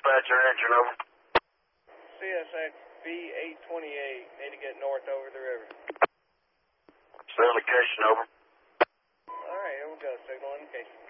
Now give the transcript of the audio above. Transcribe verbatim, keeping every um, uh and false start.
dispatcher answering, over. C S X B eight twenty-eight, need to get north over the river. Still indication, over. Alright, here we go, signal indication.